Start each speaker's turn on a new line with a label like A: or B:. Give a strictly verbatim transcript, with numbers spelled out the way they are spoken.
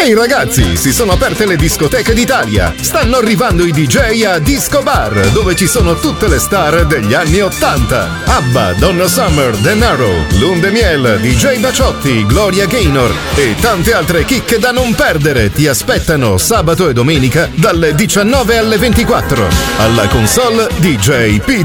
A: Ehi ragazzi, si sono aperte le discoteche d'Italia. Stanno arrivando i D J a Disco Bar, dove ci sono tutte le star degli anni ottanta. ABBA, Donna Summer, De Niro, Lunde Miel, D J Baciotti, Gloria Gaynor e tante altre chicche da non perdere ti aspettano sabato e domenica dalle diciannove alle ventiquattro. Alla console D J P